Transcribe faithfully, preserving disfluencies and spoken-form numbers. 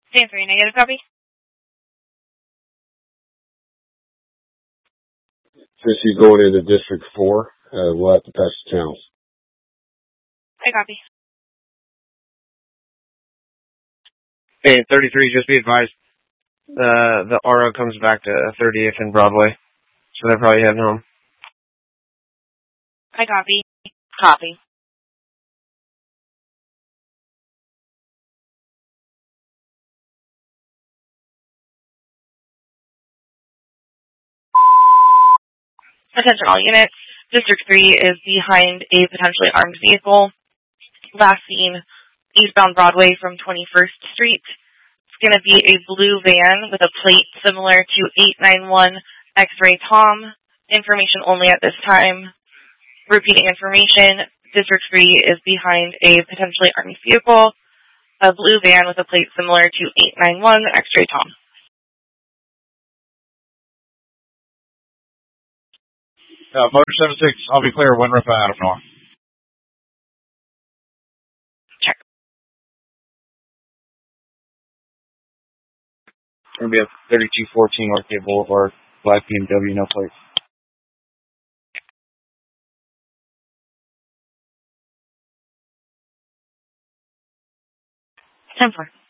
Stand three, negative copy. Since she's going into District four, uh, we'll have to patch the channels. I copy. Hey, thirty-three, just be advised, uh, the R O comes back to thirtieth and Broadway, so they're probably heading home. I copy. Copy. Attention all units. District three is behind a potentially armed vehicle. Last seen eastbound Broadway from twenty-first Street. It's going to be a blue van with a plate similar to eight nine one X-Ray Tom. Information only at this time. Repeating information. District three is behind a potentially armed vehicle. A blue van with a plate similar to eight nine one X-Ray Tom. Uh, Motor seven six, I'll be clear, one rep out of north. Check. We're going to be at thirty-two fourteen Northgate Boulevard, black B M W, no plates. ten four.